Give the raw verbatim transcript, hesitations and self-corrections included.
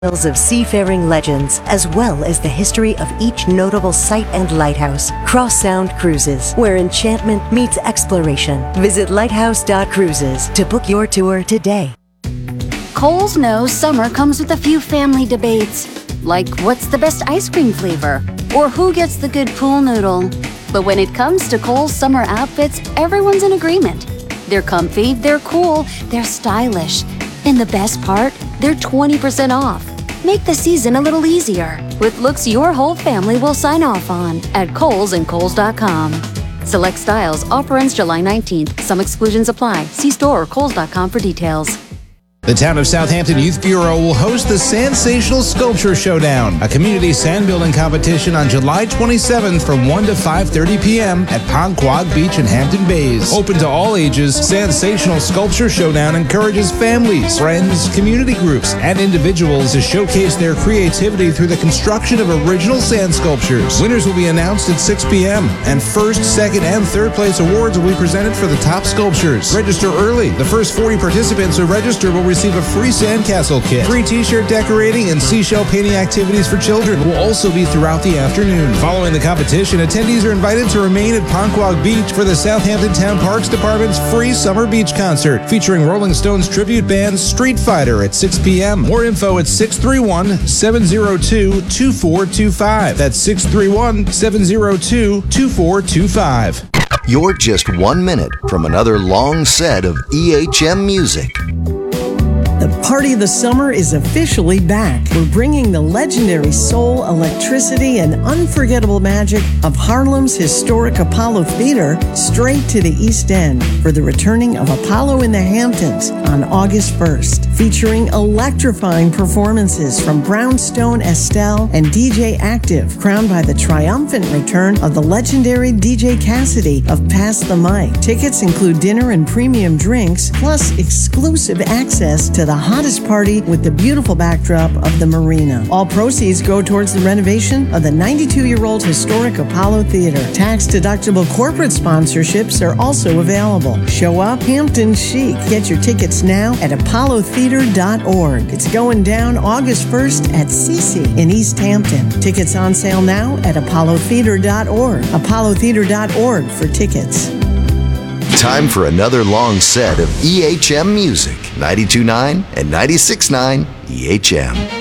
Tales of seafaring legends, as well as the history of each notable site and lighthouse. Cross Sound Cruises, where enchantment meets exploration. Visit lighthouse dot cruises to book your tour today. Kohl's knows summer comes with a few family debates, like what's the best ice cream flavor, or who gets the good pool noodle. But when it comes to Kohl's summer outfits, everyone's in agreement. They're comfy, they're cool, they're stylish. And the best part, they're twenty percent off. Make the season a little easier with looks your whole family will sign off on at Kohl's and Kohl's dot com. Select styles. Offer ends July nineteenth. Some exclusions apply. See store or Kohl's dot com for details. The Town of Southampton Youth Bureau will host the Sensational Sculpture Showdown, a community sand building competition on July twenty-seventh from one to five thirty p.m. at Ponquag Beach in Hampton Bays. Open to all ages, Sensational Sculpture Showdown encourages families, friends, community groups, and individuals to showcase their creativity through the construction of original sand sculptures. Winners will be announced at six p.m., and first, second, and third place awards will be presented for the top sculptures. Register early. The first forty participants who register will receive a free sandcastle kit. Free t-shirt decorating and seashell painting activities for children will also be throughout the afternoon. Following the competition, attendees are invited to remain at Ponquag Beach for the Southampton Town Parks Department's free summer beach concert featuring Rolling Stones tribute band Street Fighter at six p.m. More info at six three one, seven zero two, two four two five. That's six three one, seven zero two, two four two five. You're just one minute from another long set of E H M music. The party of the summer is officially back. We're bringing the legendary soul, electricity, and unforgettable magic of Harlem's historic Apollo Theater straight to the East End for the returning of Apollo in the Hamptons on August first, featuring electrifying performances from Brownstone Estelle and D J Active, crowned by the triumphant return of the legendary D J Cassidy of Pass the Mic. Tickets include dinner and premium drinks, plus exclusive access to the hottest party with the beautiful backdrop of the marina. All proceeds go towards the renovation of the ninety-two-year-old historic Apollo Theater. Tax-deductible corporate sponsorships are also available. Show up Hampton chic. Get your tickets now at apollo theater dot org. It's going down August first at Cece in East Hampton. Tickets on sale now at apollo theater dot org. apollo theater dot org for tickets. Time for another long set of E H M music. ninety-two point nine and ninety-six point nine E H M.